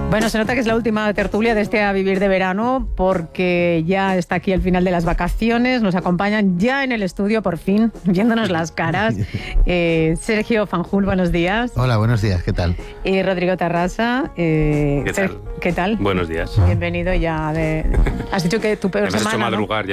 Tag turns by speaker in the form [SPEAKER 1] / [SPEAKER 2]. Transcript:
[SPEAKER 1] Bueno, se nota que es la última tertulia de este A Vivir de Verano, porque ya está aquí el final de las vacaciones. Nos acompañan ya en el estudio, por fin, viéndonos las caras. Sergio Fanjul, buenos días.
[SPEAKER 2] Hola, buenos días, ¿qué tal?
[SPEAKER 1] Y Rodrigo Tarrasa.
[SPEAKER 3] ¿Qué tal?
[SPEAKER 1] ¿Qué tal?
[SPEAKER 3] Buenos días.
[SPEAKER 1] Bienvenido ya. Has dicho que tu peor
[SPEAKER 3] Me has
[SPEAKER 1] semana,
[SPEAKER 3] hecho
[SPEAKER 1] ¿no?
[SPEAKER 3] madrugar.